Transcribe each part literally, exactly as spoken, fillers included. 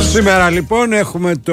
Σήμερα λοιπόν έχουμε το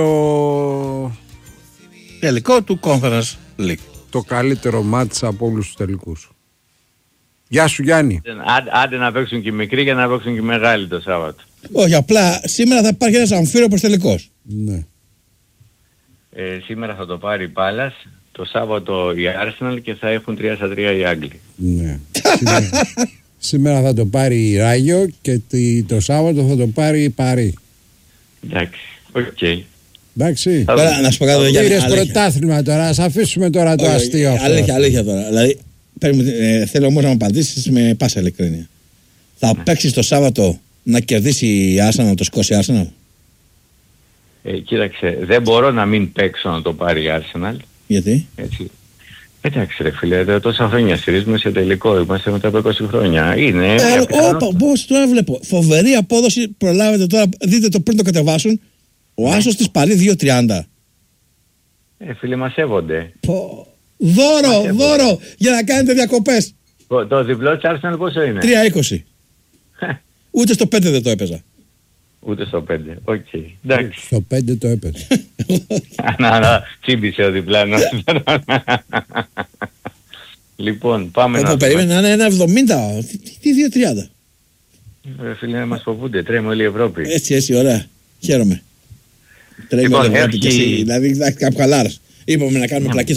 τελικό του Conference League. Το καλύτερο μάτς από όλους τους τελικούς. Γεια σου Γιάννη. Άντε, άντε να παίξουν και οι μικροί και να παίξουν και οι μεγάλοι το Σάββατο. Όχι, απλά σήμερα θα υπάρχει ένας αμφίροπος τελικός. Ναι. Ε, σήμερα θα το πάρει η Πάλας, το Σάββατο η Arsenal και θα έχουν τρία στα τρία οι Άγγλοι. Ναι. σήμερα, σήμερα θα το πάρει η Ράγιο και το Σάββατο θα το πάρει η Παρί. Εντάξει, οκ. Okay. Εντάξει. Τώρα να σου πω κάτι για πήρες πρωτάθλημα τώρα, ας αφήσουμε τώρα το αστείο αυτό. Αλήθεια, αλήθεια τώρα. Δηλαδή, ε, θέλω όμως να μου απαντήσεις με πάσα ειλικρίνεια. Θα ναι. παίξεις το Σάββατο να κερδίσει η Arsenal, να το σκώσει η Arsenal? Ε, κοίταξε, δεν μπορώ να μην παίξω να το πάρει η Arsenal. Γιατί? Έτσι. Εντάξει ρε φίλε, τόσα χρόνια στηρίζουμε σε τελικό, είμαστε μετά από είκοσι χρόνια. Είναι... Ε, όπα, πώς τώρα βλέπω. Φοβερή απόδοση, προλάβετε τώρα, δείτε το πριν το κατεβάσουν. Ο άσος της Παρί δύο τριάντα. Ε, φίλε, μας σέβονται. Πω. Δώρο, μας δώρο, για να κάνετε διακοπές. Το, το διπλό της Arsenal πόσο είναι? τρία είκοσι. Ούτε στο πέντε δεν το έπαιζα. Ούτε στο πέντε, οκ. Okay. Εντάξει. Στο πέντε το έπαιζε. Να, να, τσίμπησε ο διπλάνος. Λοιπόν, πάμε να... Όπου περίμενε να είναι ένα εβδομήντα, τι δύο τριάντα. Ρε φίλε, να μας φοβούνται, τρέμει όλη η Ευρώπη. Έτσι, έτσι, ωραία. Χαίρομαι. Τρέμει όλη η Ευρώπη και εσύ, δηλαδή κάποιο χαλάρας. Είπαμε να κάνουμε πλακή.